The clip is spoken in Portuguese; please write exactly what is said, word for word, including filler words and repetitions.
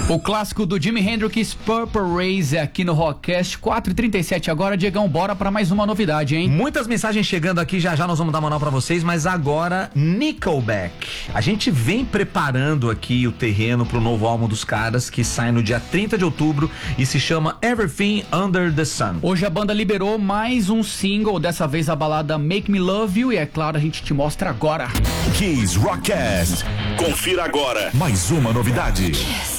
O clássico do Jimi Hendrix, Purple Raze, aqui no Rockcast, quatro e trinta e sete agora. Diegão, bora pra mais uma novidade, hein? Muitas mensagens chegando aqui, já já nós vamos dar moral pra vocês, mas agora Nickelback. A gente vem preparando aqui o terreno pro novo álbum dos caras, que sai no dia trinta de outubro e se chama Everything Under the Sun. Hoje a banda liberou mais um single, dessa vez a balada Make Me Love You, e é claro, a gente te mostra agora. Kiss Rockcast. Confira agora mais uma novidade.